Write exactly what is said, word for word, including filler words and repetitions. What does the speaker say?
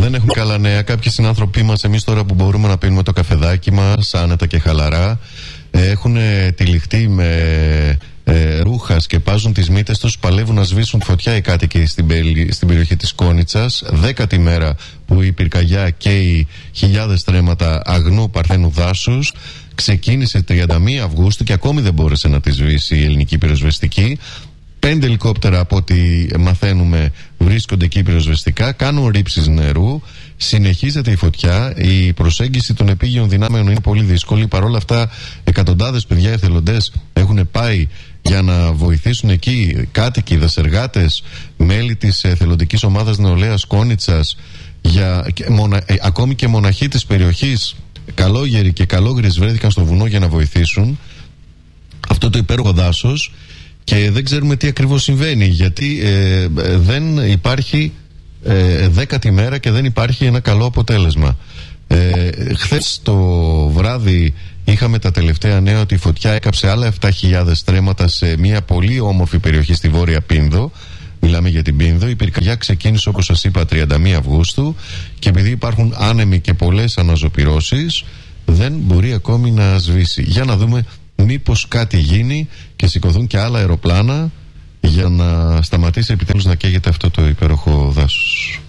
Δεν έχουμε καλά νέα. Κάποιοι συνάνθρωποι μας, εμείς τώρα που μπορούμε να πίνουμε το καφεδάκι μας άνετα και χαλαρά, έχουν τυλιχτεί με ε, ρούχα, σκεπάζουν τις μύτες τους, παλεύουν να σβήσουν φωτιά οι κάτοικοι στην, περι, στην περιοχή της Κόνιτσας. Δέκατη μέρα που η πυρκαγιά καίει χιλιάδες στρέμματα αγνού παρθένου δάσους. Ξεκίνησε τριάντα μία Αυγούστου και ακόμη δεν μπόρεσε να τη σβήσει η ελληνική πυροσβεστική. Πέντε ελικόπτερα από ό,τι μαθαίνουμε βρίσκονται εκεί πυροσβεστικά, κάνουν ρήψεις νερού, συνεχίζεται η φωτιά, η προσέγγιση των επίγειων δυνάμεων είναι πολύ δύσκολη. Παρ' όλα αυτά εκατοντάδες παιδιά εθελοντές έχουν πάει για να βοηθήσουν εκεί, κάτοικοι, δασεργάτες, μέλη της εθελοντικής ομάδας νεολαίας Κόνιτσας, για, και μονα, ε, ακόμη και μοναχοί της περιοχής, καλόγεροι και καλόγρες βρέθηκαν στο βουνό για να βοηθήσουν αυτό το υπέροχο δάσος. Και δεν ξέρουμε τι ακριβώς συμβαίνει, γιατί ε, δεν υπάρχει ε, δέκατη μέρα και δεν υπάρχει ένα καλό αποτέλεσμα. Ε, χθες το βράδυ είχαμε τα τελευταία νέα ότι η φωτιά έκαψε άλλα επτά χιλιάδες στρέμματα σε μια πολύ όμορφη περιοχή στη Βόρεια Πίνδο. Μιλάμε για την Πίνδο. Η πυρκαγιά ξεκίνησε, όπως σας είπα, τριάντα μία Αυγούστου και επειδή υπάρχουν άνεμοι και πολλές αναζωπυρώσεις, δεν μπορεί ακόμη να σβήσει. Για να δούμε μήπως κάτι γίνει και σηκωθούν και άλλα αεροπλάνα για να σταματήσει επιτέλους να καίγεται αυτό το υπέροχο δάσος.